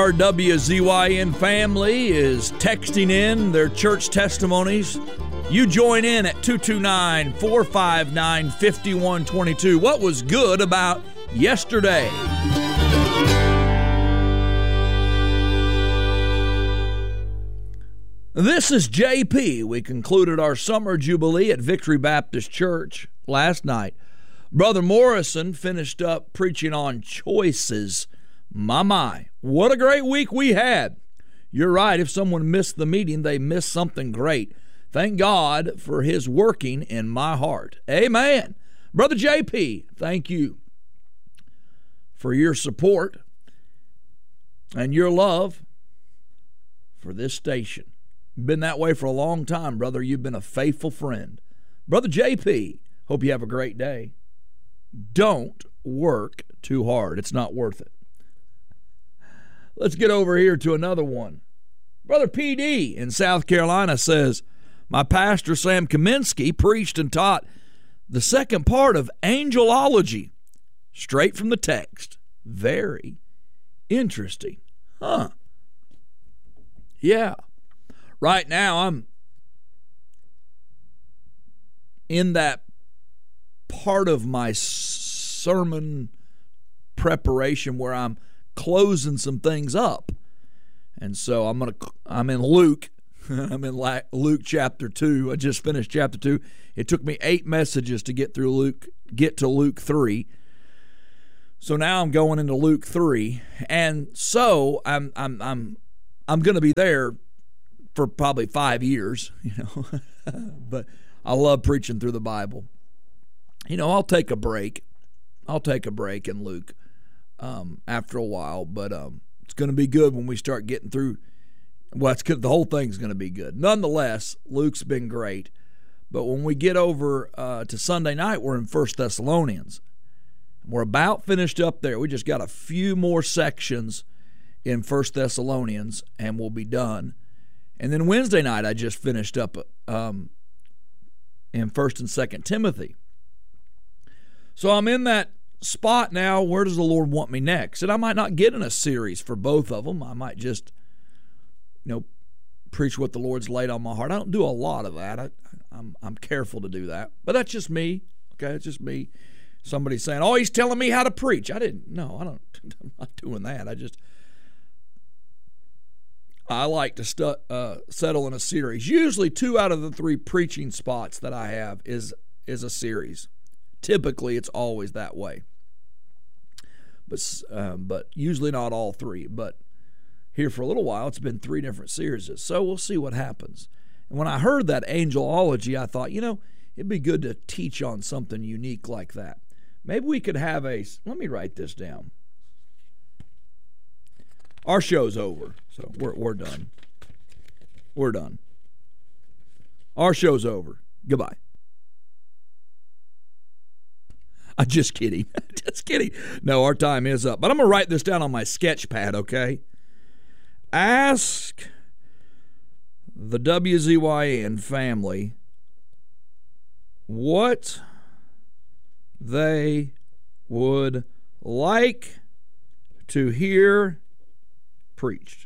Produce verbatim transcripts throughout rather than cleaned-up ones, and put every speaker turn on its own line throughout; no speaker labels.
Our W Z Y N family is texting in their church testimonies. You join in at two two nine, four five nine, five one two two. What was good about yesterday? This is J P. We concluded our summer jubilee at Victory Baptist Church last night. Brother Morrison finished up preaching on choices. My, my, what a great week we had. You're right. If someone missed the meeting, they missed something great. Thank God for his working in my heart. Amen. Brother J P, thank you for your support and your love for this station. Been that way for a long time, brother. You've been a faithful friend. Brother J P, hope you have a great day. Don't work too hard. It's not worth it. Let's get over here to another one. Brother P D in South Carolina says, my pastor Sam Kaminsky preached and taught the second part of angelology, straight from the text. Very interesting. Huh. Yeah. Right now I'm in that part of my sermon preparation where I'm closing some things up. And so I'm going to I'm in Luke. I'm in Luke chapter two. I just finished chapter two. It took me eight messages to get through Luke get to Luke three. So now I'm going into Luke three. And so I'm I'm I'm I'm going to be there for probably five years, you know. But I love preaching through the Bible. You know, I'll take a break. I'll take a break in Luke um, after a while, but um, it's going to be good when we start getting through. Well, it's good. The whole thing's going to be good. Nonetheless, Luke's been great. But when we get over uh, to Sunday night, we're in First Thessalonians. We're about finished up there. We just got a few more sections in First Thessalonians, and we'll be done. And then Wednesday night, I just finished up um, in First and Second Timothy. So I'm in that spot now. Where does the Lord want me next? And I might not get in a series for both of them. I might just, you know, preach what the Lord's laid on my heart. I don't do a lot of that. I, I'm I'm careful to do that. But that's just me. Okay, it's just me. Somebody saying, "Oh, he's telling me how to preach." I didn't. No, I don't. I'm not doing that. I just. I like to stu- uh, settle in a series. Usually, two out of the three preaching spots that I have is is a series. Typically, it's always that way. But um, but usually not all three. But here for a little while, it's been three different series. So we'll see what happens. And when I heard that angelology, I thought, you know, it'd be good to teach on something unique like that. Maybe we could have a, let me write this down. Our show's over, so we're we're done. We're done. Our show's over. Goodbye. I'm just kidding. Just kidding. No, our time is up. But I'm going to write this down on my sketch pad, okay? Ask the W Z Y N family what they would like to hear preached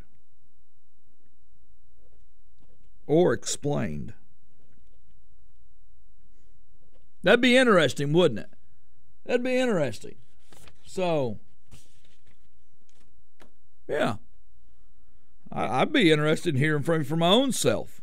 or explained. That'd be interesting, wouldn't it? That'd be interesting. So, yeah. I, I'd be interested in hearing from for my own self.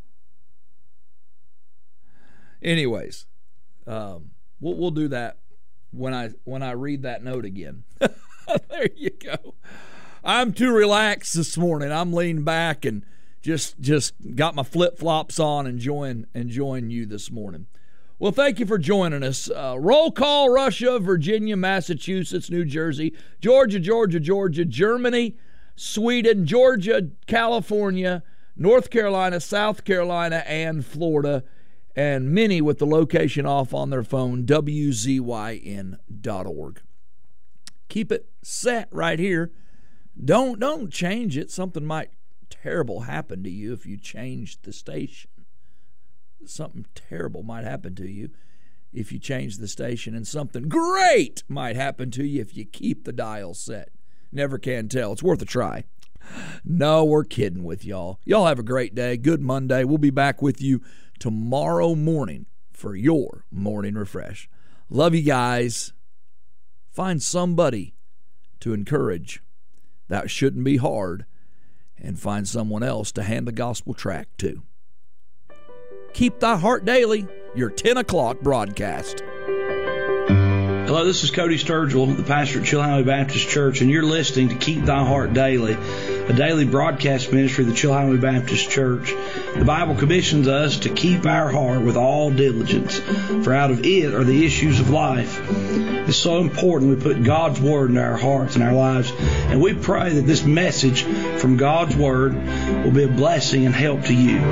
Anyways, um, we'll, we'll do that when I when I read that note again. There you go. I'm too relaxed this morning. I'm leaning back and just just got my flip-flops on, enjoying enjoying you this morning. Well, thank you for joining us. Uh, roll call: Russia, Virginia, Massachusetts, New Jersey, Georgia, Georgia, Georgia, Germany, Sweden, Georgia, California, North Carolina, South Carolina, and Florida, and many with the location off on their phone, W Z Y N dot org. Keep it set right here. Don't don't change it. Something might terrible happen to you if you change the station. Something terrible might happen to you if you change the station, and something great might happen to you if you keep the dial set. Never can tell. It's worth a try. No, we're kidding with y'all. Y'all have a great day. Good Monday. We'll be back with you tomorrow morning for your morning refresh. Love you guys. Find somebody to encourage. That shouldn't be hard. And find someone else to hand the gospel tract to. Keep Thy Heart Daily, your ten o'clock broadcast.
Hello, this is Cody Sturgill, the pastor at Chilhowee Baptist Church, and you're listening to Keep Thy Heart Daily, a daily broadcast ministry of the Chilhowee Baptist Church. The Bible commissions us to keep our heart with all diligence, for out of it are the issues of life. It's so important we put God's Word in our hearts and our lives, and we pray that this message from God's Word will be a blessing and help to you.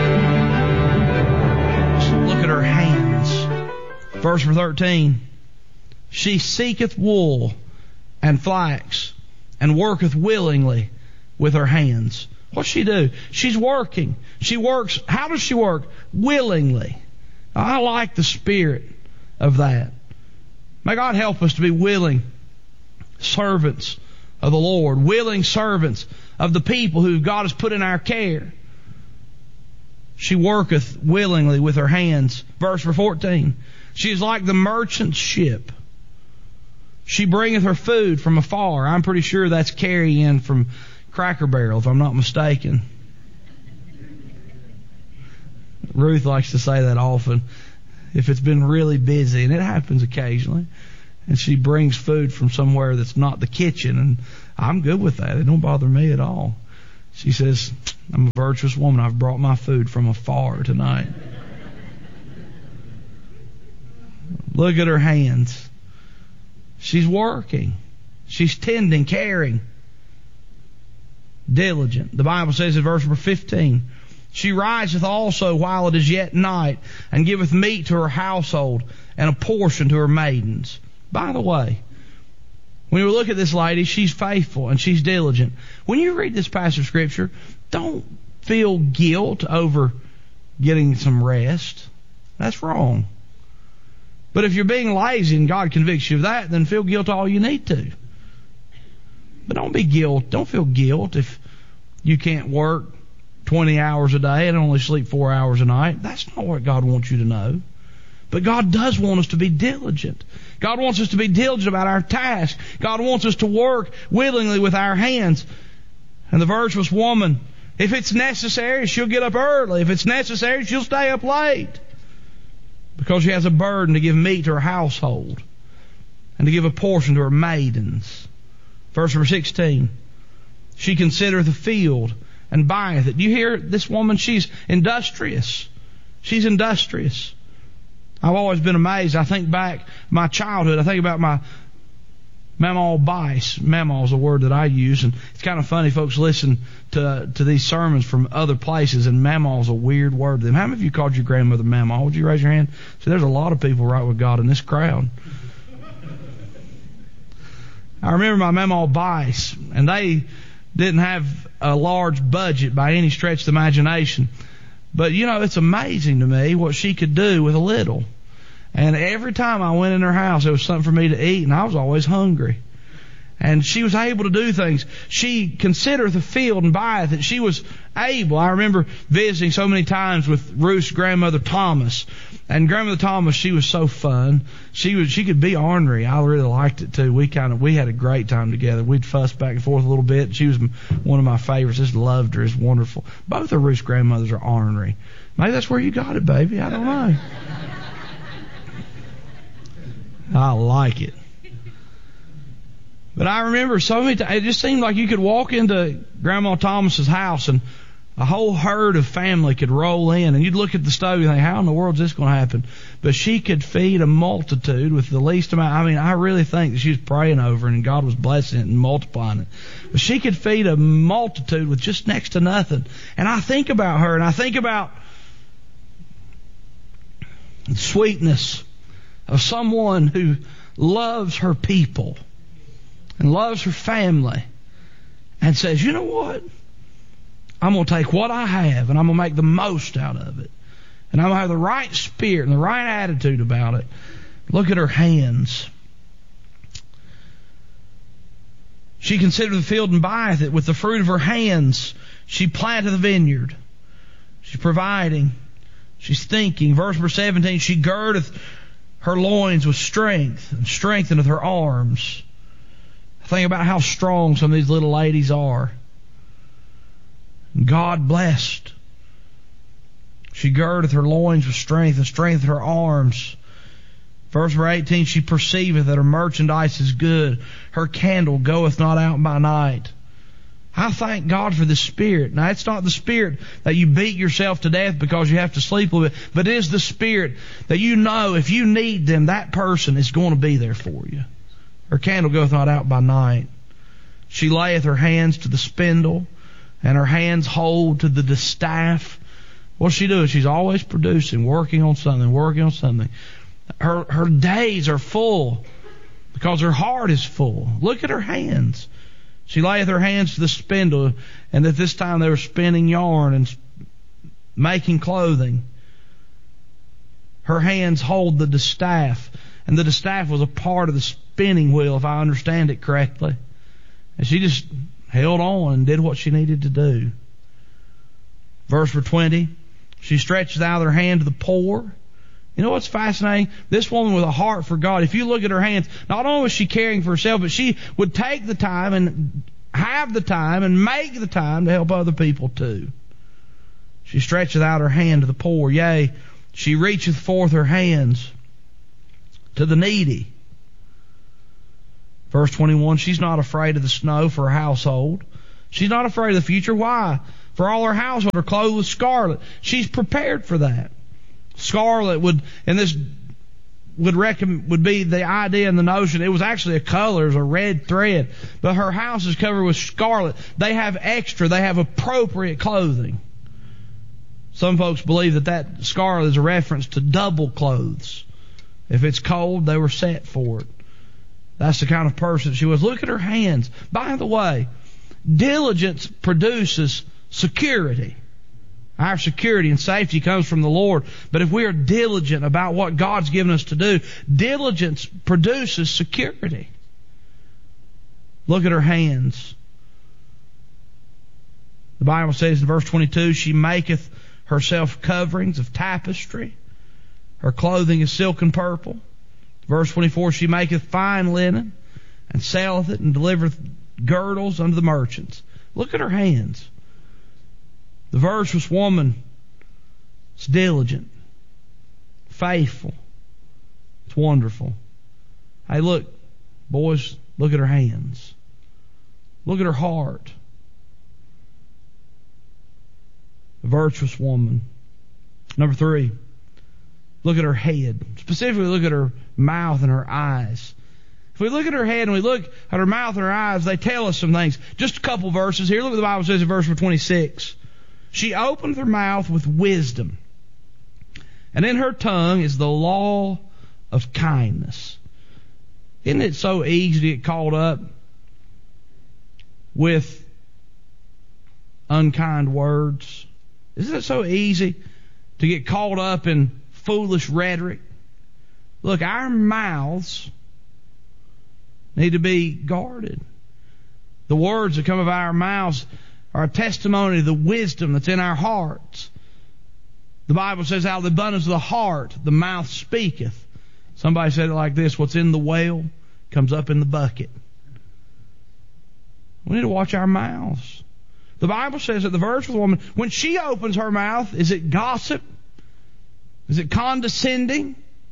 Look at her hands. Verse thirteen. She seeketh wool and flax, and worketh willingly with her hands. What's she do? She's working. She works. How does she work? Willingly. I like the spirit of that. May God help us to be willing servants of the Lord, willing servants of the people who God has put in our care. She worketh willingly with her hands. Verse fourteen. She is like the merchant's ship. She bringeth her food from afar. I'm pretty sure that's carry-in from Cracker Barrel, if I'm not mistaken. Ruth likes to say that often. If it's been really busy, and it happens occasionally, and she brings food from somewhere that's not the kitchen, and I'm good with that. It don't bother me at all. She says, I'm a virtuous woman. I've brought my food from afar tonight. Look at her hands. She's working. She's tending, caring. Diligent. The Bible says in verse number fifteen, she riseth also while it is yet night, and giveth meat to her household, and a portion to her maidens. By the way, when you look at this lady, she's faithful and she's diligent. When you read this passage of Scripture, don't feel guilt over getting some rest. That's wrong. But if you're being lazy and God convicts you of that, then feel guilt all you need to. But don't be guilt. Don't feel guilt if you can't work twenty hours a day and only sleep four hours a night. That's not what God wants you to know. But God does want us to be diligent. God wants us to be diligent about our task. God wants us to work willingly with our hands. And the virtuous woman, if it's necessary, she'll get up early. If it's necessary, she'll stay up late. Because she has a burden to give meat to her household and to give a portion to her maidens. Verse number sixteen. She considereth the field and buyeth it. Do you hear this woman? She's industrious. She's industrious. I've always been amazed. I think back my childhood. I think about my Mamaw Bice. Mamaw is a word that I use, and it's kind of funny. Folks listen to to these sermons from other places, and Mamaw is a weird word to them. How many of you called your grandmother Mamaw? Would you raise your hand? So there's a lot of people right with God in this crowd. I remember my Mamaw Bice, and they didn't have a large budget by any stretch of the imagination. But, you know, it's amazing to me what she could do with a little. And every time I went in her house, there was something for me to eat, and I was always hungry. And she was able to do things. She considereth the field and buyeth it. She was able. I remember visiting so many times with Ruth's grandmother Thomas. And grandmother Thomas, she was so fun. She was she could be ornery. I really liked it too. We kind of we had a great time together. We'd fuss back and forth a little bit. She was one of my favorites. Just loved her. It's wonderful. Both of Ruth's grandmothers are ornery. Maybe that's where you got it, baby. I don't know. I like it. But I remember so many times, it just seemed like you could walk into Grandma Thomas's house and a whole herd of family could roll in, and you'd look at the stove and think, how in the world is this going to happen? But she could feed a multitude with the least amount. I mean, I really think that she was praying over it and God was blessing it and multiplying it. But she could feed a multitude with just next to nothing. And I think about her, and I think about the sweetness of someone who loves her people and loves her family and says, you know what? I'm going to take what I have and I'm going to make the most out of it. And I'm going to have the right spirit and the right attitude about it. Look at her hands. She considereth the field and buyeth it. With the fruit of her hands she planteth a vineyard. She's providing. She's thinking. Verse number seventeen, she girdeth her loins with strength and strengtheneth her arms. Think about how strong some of these little ladies are. God blessed. She girdeth her loins with strength and strengtheneth her arms. Verse number eighteen, she perceiveth that her merchandise is good. Her candle goeth not out by night. I thank God for the Spirit. Now, it's not the Spirit that you beat yourself to death because you have to sleep a little bit, but it is the Spirit that you know if you need them, that person is going to be there for you. Her candle goeth not out by night. She layeth her hands to the spindle, and her hands hold to the distaff. What's she doing? She's always producing, working on something, working on something. Her, her days are full because her heart is full. Look at her hands. She layeth her hands to the spindle, and at this time they were spinning yarn and making clothing. Her hands hold the distaff, and the distaff was a part of the spinning wheel, if I understand it correctly. And she just held on and did what she needed to do. Verse twenty, she stretches out her hand to the poor. You know what's fascinating? This woman with a heart for God, if you look at her hands, not only was she caring for herself, but she would take the time and have the time and make the time to help other people too. She stretcheth out her hand to the poor. Yea, she reacheth forth her hands to the needy. Verse twenty-one, she's not afraid of the snow for her household. She's not afraid of the future. Why? For all her household are clothed with scarlet. She's prepared for that. Scarlet would, and this would reckon, would be the idea and the notion. It was actually a color, it was a red thread. But her house is covered with scarlet. They have extra, they have appropriate clothing. Some folks believe that that scarlet is a reference to double clothes. If it's cold, they were set for it. That's the kind of person she was. Look at her hands. By the way, diligence produces security. Our security and safety comes from the Lord. But if we are diligent about what God's given us to do, diligence produces security. Look at her hands. The Bible says in verse twenty-two, she maketh herself coverings of tapestry. Her clothing is silk and purple. Verse twenty-four, she maketh fine linen and selleth it and delivereth girdles unto the merchants. Look at her hands. The virtuous woman is diligent, faithful. It's wonderful. Hey, look, boys, look at her hands. Look at her heart. The virtuous woman. Number three, look at her head. Specifically, look at her mouth and her eyes. If we look at her head and we look at her mouth and her eyes, they tell us some things. Just a couple verses here. Look what the Bible says in verse twenty-six. She opened her mouth with wisdom, and in her tongue is the law of kindness. Isn't it so easy to get caught up with unkind words? Isn't it so easy to get caught up in foolish rhetoric? Look, our mouths need to be guarded. The words that come out of our mouths are a testimony of the wisdom that's in our hearts. The Bible says, out of the abundance of the heart, the mouth speaketh. Somebody said it like this, what's in the well comes up in the bucket. We need to watch our mouths. The Bible says that the virtuous woman, when she opens her mouth, is it gossip? Is it condescending?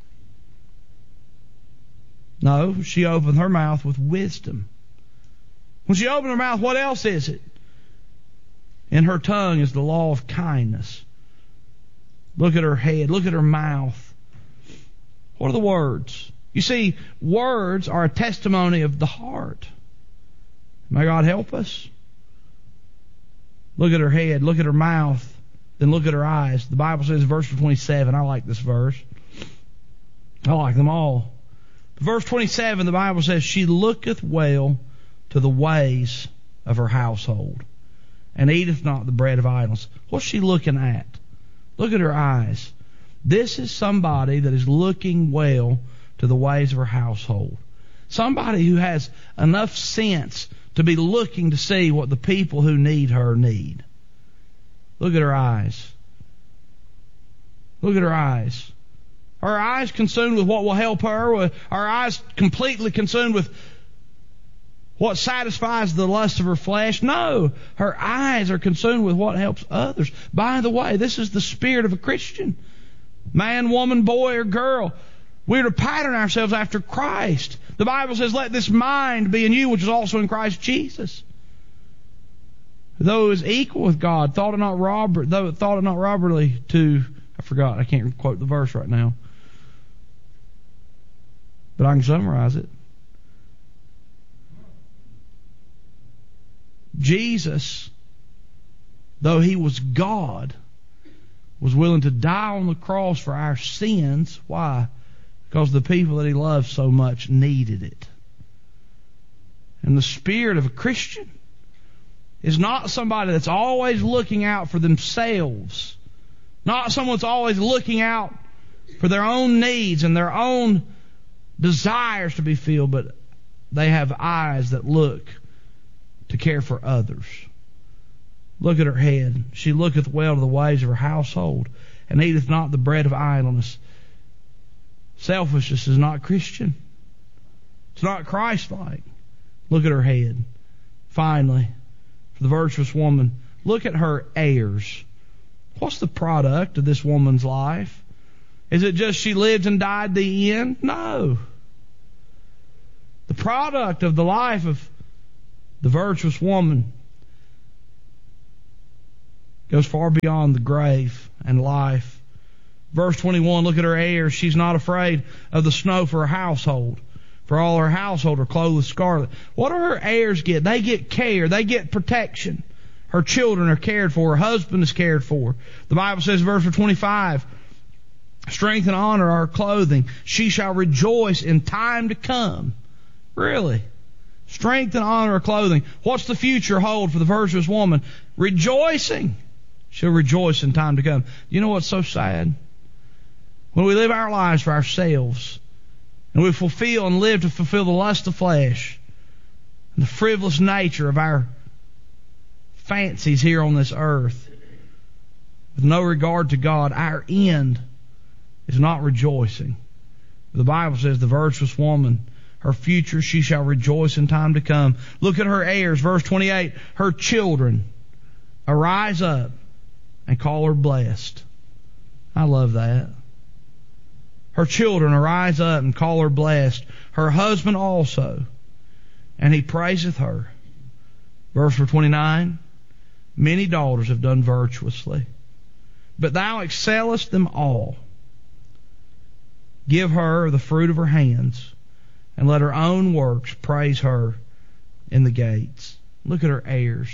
No, she opened her mouth with wisdom. When she opened her mouth, what else is it? In her tongue is the law of kindness. Look at her head. Look at her mouth. What are the words? You see, words are a testimony of the heart. May God help us. Look at her head. Look at her mouth. Then look at her eyes. The Bible says in verse twenty-seven. I like this verse. I like them all. Verse twenty-seven, the Bible says, she looketh well to the ways of her household, and eateth not the bread of idleness. What's she looking at? Look at her eyes. This is somebody that is looking well to the ways of her household. Somebody who has enough sense to be looking to see what the people who need her need. Look at her eyes. Look at her eyes. Are her eyes consumed with what will help her? Are her eyes completely consumed with what satisfies the lust of her flesh? No. Her eyes are consumed with what helps others. By the way, this is the spirit of a Christian. Man, woman, boy, or girl. We're to pattern ourselves after Christ. The Bible says, let this mind be in you, which is also in Christ Jesus. Though it was equal with God, thought it not robber, though it thought it not robbery to, I forgot, I can't quote the verse right now. But I can summarize it. Jesus, though he was God, was willing to die on the cross for our sins. Why? Because the people that he loved so much needed it. And the spirit of a Christian is not somebody that's always looking out for themselves. Not someone that's always looking out for their own needs and their own desires to be filled, but they have eyes that look to care for others. Look at her head. She looketh well to the ways of her household, and eateth not the bread of idleness. Selfishness is not Christian. It's not Christ-like. Look at her head. Finally, for the virtuous woman, look at her heirs. What's the product of this woman's life? Is it just she lived and died the end? No. The product of the life of the virtuous woman goes far beyond the grave and life. Verse twenty-one, look at her heirs. She's not afraid of the snow for her household, for all her household are clothed with scarlet. What do her heirs get? They get care. They get protection. Her children are cared for. Her husband is cared for. The Bible says in verse twenty-five, strength and honor are her clothing. She shall rejoice in time to come. Really? Strength and honor are clothing. What's the future hold for the virtuous woman? Rejoicing. She'll rejoice in time to come. You know what's so sad? When we live our lives for ourselves, and we fulfill and live to fulfill the lust of flesh, and the frivolous nature of our fancies here on this earth, with no regard to God, our end is not rejoicing. The Bible says the virtuous woman, her future, she shall rejoice in time to come. Look at her heirs, verse twenty-eight. Her children arise up and call her blessed. I love that. Her children arise up and call her blessed. Her husband also, and he praiseth her. Verse twenty-nine. Many daughters have done virtuously, but thou excellest them all. Give her the fruit of her hands, and let her own works praise her in the gates. Look at her heirs.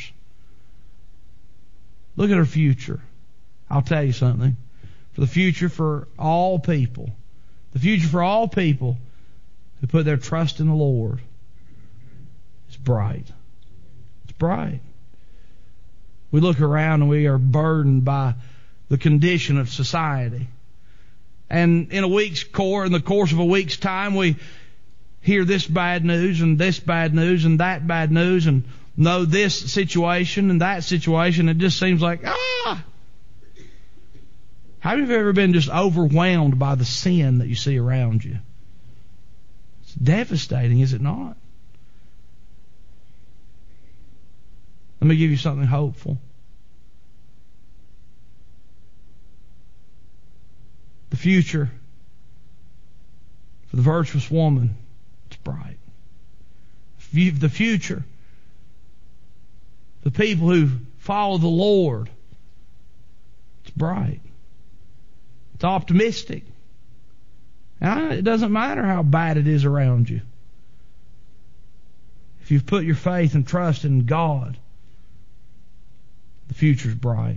Look at her future. I'll tell you something. For the future for all people, the future for all people who put their trust in the Lord is bright. It's bright. We look around and we are burdened by the condition of society. And in a week's course, in the course of a week's time, we hear this bad news and this bad news and that bad news and know this situation and that situation. It just seems like, ah! How many of you have ever been just overwhelmed by the sin that you see around you? It's devastating, is it not? Let me give you something hopeful. The future for the virtuous woman, it's bright. The future, the people who follow the Lord, it's bright. It's optimistic. Now, it doesn't matter how bad it is around you. If you've put your faith and trust in God, the future's bright.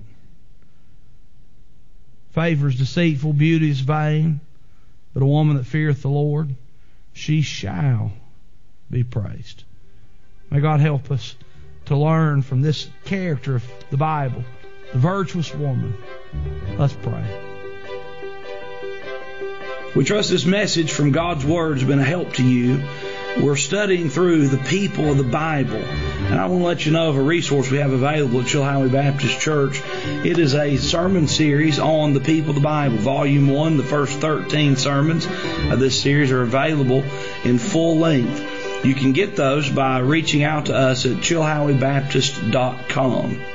Favor is deceitful, beauty is vain, but a woman that feareth the Lord, she shall be praised. May God help us to learn from this character of the Bible, the virtuous woman. Let's pray.
We trust this message from God's Word has been a help to you. We're studying through the people of the Bible. And I want to let you know of a resource we have available at Chilhowee Baptist Church. It is a sermon series on the people of the Bible. Volume one, the first thirteen sermons of this series are available in full length. You can get those by reaching out to us at chilhowee baptist dot com.